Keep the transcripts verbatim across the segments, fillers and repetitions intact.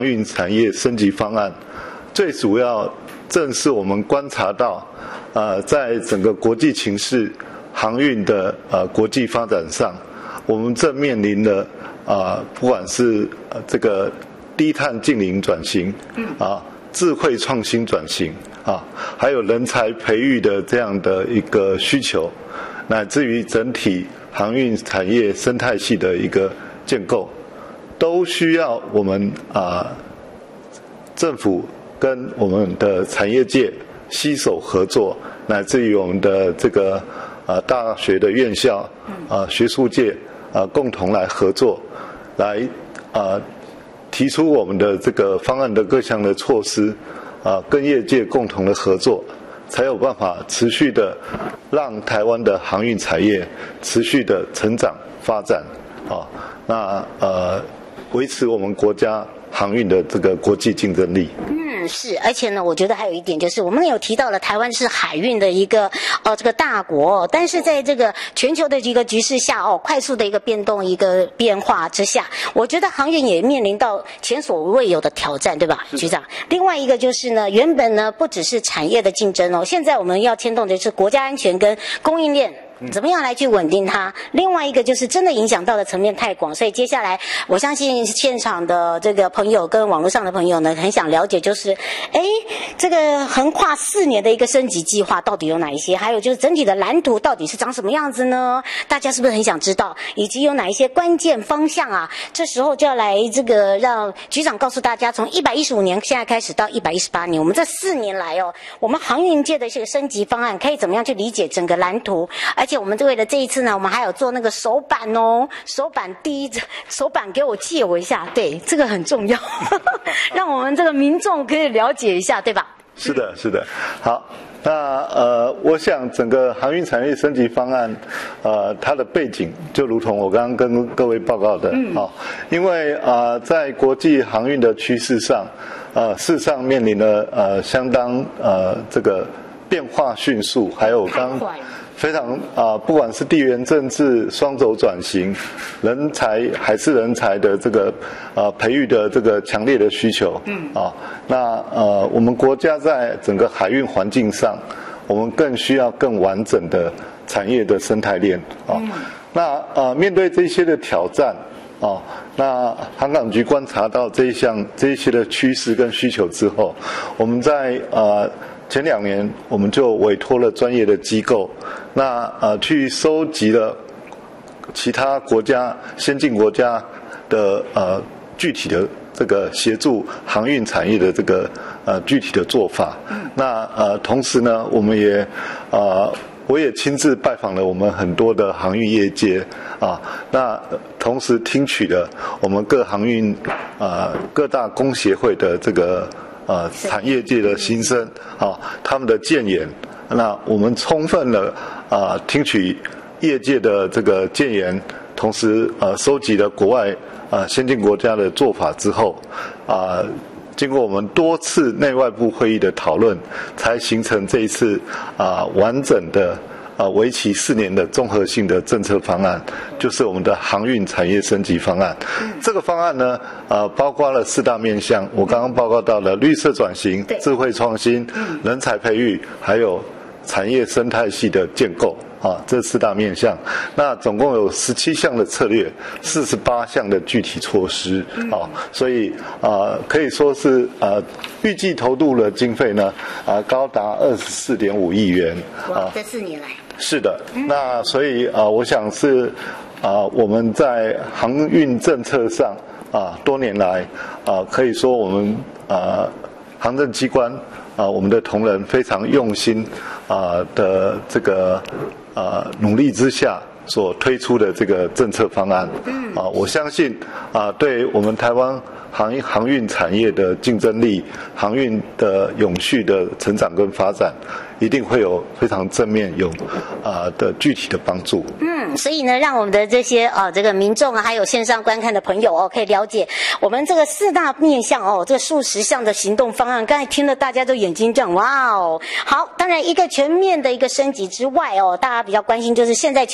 航运产业升级方案，最主要正是我们观察到，呃，在整个国际情势、航运的呃国际发展上，我们正面临的啊、呃，不管是呃这个低碳净零转型，啊，智慧创新转型啊，还有人才培育的这样的一个需求，乃至于整体航运产业生态系的一个建构。都需要我们啊、呃、政府跟我们的产业界携手合作，乃至于我们的这个呃大学的院校啊、呃、学术界啊、呃、共同来合作，来啊、呃、提出我们的这个方案的各项的措施啊、呃，跟业界共同的合作，才有办法持续的让台湾的航运产业持续的成长发展啊。那呃。维持我们国家航运的这个国际竞争力。 嗯，是，而且呢，我觉得还有一点就是，我们有提到了台湾是海运的一个呃这个大国，但是在这个全球的一个局势下哦，快速的一个变动、一个变化之下，我觉得航运也面临到前所未有的挑战，对吧，局长？另外一个就是呢，原本呢不只是产业的竞争哦，现在我们要牵动的是国家安全跟供应链。怎么样来去稳定它？另外一个就是真的影响到的层面太广，所以接下来我相信现场的这个朋友跟网络上的朋友呢，很想了解，就是哎，这个横跨四年的一个升级计划到底有哪一些？还有就是整体的蓝图到底是长什么样子呢？大家是不是很想知道？以及有哪一些关键方向啊？这时候就要来这个让局长告诉大家，从一百一十五年现在开始到一百一十八年，我们这四年来哦，我们航运界的这个升级方案可以怎么样去理解整个蓝图？而且我们为了这一次呢，我们还有做那个手板哦，手板第一手板给我借我一下，对，这个很重要，让我们这个民众可以了解一下，对吧？ 是的，是的。好，那呃，我想整个航运产业升级方案，呃，它的背景就如同我刚刚跟各位报告的，嗯，哦，因为啊、呃，在国际航运的趋势上，呃，事实上面临了呃相当呃这个变化迅速，还有刚。非常啊、呃，不管是地缘政治双轴转型，人才海事人才的这个呃培育的这个强烈的需求，嗯啊，那呃我们国家在整个海运环境上，我们更需要更完整的产业的生态链啊。嗯、那呃面对这些的挑战啊，那航港局观察到这一项这一些的趋势跟需求之后，我们在呃。前两年，我们就委托了专业的机构，那呃去收集了其他国家先进国家的呃具体的这个协助航运产业的这个呃具体的做法。那呃同时呢，我们也呃我也亲自拜访了我们很多的航运业界啊，那同时听取了我们各航运呃各大工协会的这个。呃，产业界的心声啊，他们的建言，那我们充分的啊、呃、听取业界的这个建言，同时呃收集了国外啊、呃、先进国家的做法之后，啊、呃，经过我们多次内外部会议的讨论，才形成这一次啊、呃、完整的。啊，为期四年的综合性的政策方案，就是我们的航运产业升级方案。嗯、这个方案呢，呃，包括了四大面向。我刚刚报告到了绿色转型、智慧创新、嗯、人才培育，还有产业生态系的建构。啊，这四大面向，那总共有十七项的策略，四十八项的具体措施。啊，所以啊、呃，可以说是呃，预计投入的经费呢，啊、呃，高达二十四点五亿元。 啊，这四年来。 是的，那所以啊、呃，我想是啊、呃，我们在航运政策上啊、呃，多年来啊、呃，可以说我们啊、呃，行政机关啊、呃，我们的同仁非常用心啊、呃、的这个。呃，努力之下所推出的这个政策方案，啊、呃，我相信啊、呃，对我们台湾航航运产业的竞争力、航运的永续的成长跟发展，一定会有非常正面有啊、呃、的具体的帮助。 嗯，所以呢，让我们的这些呃这个民众啊，还有线上观看的朋友哦，可以了解我们这个四大面向哦，这数十项的行动方案。刚才听了大家都眼睛这样，哇哦！好，当然一个全面的一个升级之外哦，大家比较关心就是现在全球在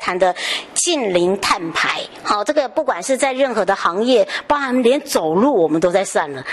谈的近零碳排。好，这个不管是在任何的行业，包含连走路我们都在算了。